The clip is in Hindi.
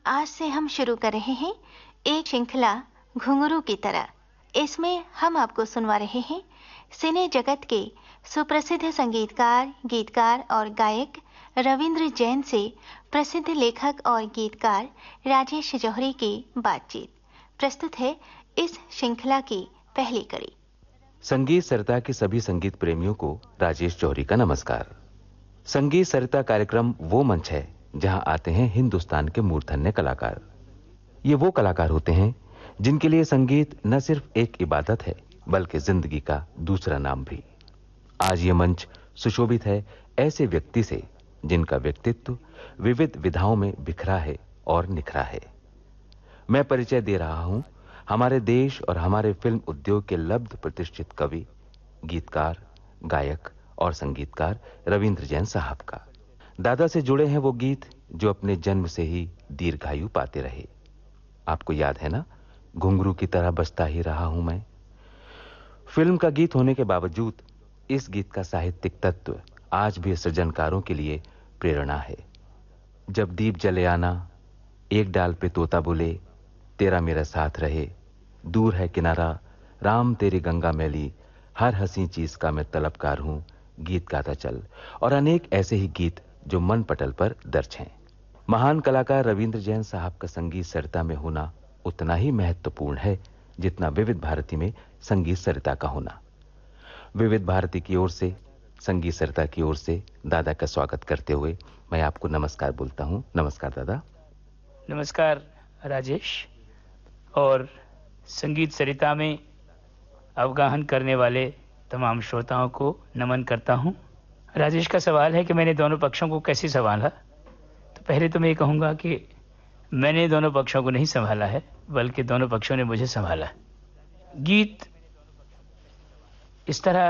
आज से हम शुरू कर रहे हैं एक श्रृंखला घुंघरू की तरह। इसमें हम आपको सुनवा रहे हैं सिने जगत के सुप्रसिद्ध संगीतकार, गीतकार और गायक रविंद्र जैन से प्रसिद्ध लेखक और गीतकार राजेश जौहरी की बातचीत। प्रस्तुत है इस श्रृंखला की पहली कड़ी। संगीत सरिता के सभी संगीत प्रेमियों को राजेश जौहरी का नमस्कार। संगीत सरिता कार्यक्रम वो मंच है जहां आते हैं हिंदुस्तान के मूर्धन्य कलाकार। ये वो कलाकार होते हैं जिनके लिए संगीत न सिर्फ एक इबादत है बल्कि जिंदगी का दूसरा नाम भी। आज ये मंच सुशोभित है ऐसे व्यक्ति से जिनका व्यक्तित्व विविध विधाओं में बिखरा है और निखरा है। मैं परिचय दे रहा हूं हमारे देश और हमारे फिल्म उद्योग के लब्ध प्रतिष्ठित कवि, गीतकार, गायक और संगीतकार रविंद्र जैन साहब का। दादा से जुड़े हैं वो गीत जो अपने जन्म से ही दीर्घायु पाते रहे। आपको याद है ना, घुंघरू की तरह बजता ही रहा हूं मैं। फिल्म का गीत होने के बावजूद इस गीत का साहित्यिक तत्व आज भी सृजनकारों के लिए प्रेरणा है। जब दीप जले आना, एक डाल पे तोता बोले, तेरा मेरा साथ रहे, दूर है किनारा, राम तेरी गंगा मैली, हर हंसी चीज का मैं तलबकार हूं, गीत गाता चल, और अनेक ऐसे ही गीत जो मन पटल पर दर्ज हैं। महान कलाकार रविंद्र जैन साहब का संगीत सरिता में होना उतना ही महत्वपूर्ण है जितना विविध भारती में संगीत सरिता का होना। विविध भारती की ओर से, संगीत सरिता की ओर से दादा का स्वागत करते हुए मैं आपको नमस्कार बोलता हूं। नमस्कार दादा। नमस्कार राजेश, और संगीत सरिता में अवगाहन करने वाले तमाम श्रोताओं को नमन करता हूं। राजेश का सवाल है कि मैंने दोनों पक्षों को कैसे संभाला। तो पहले तो मैं ये कहूंगा कि मैंने दोनों पक्षों को नहीं संभाला है, बल्कि दोनों पक्षों ने मुझे संभाला। गीत इस तरह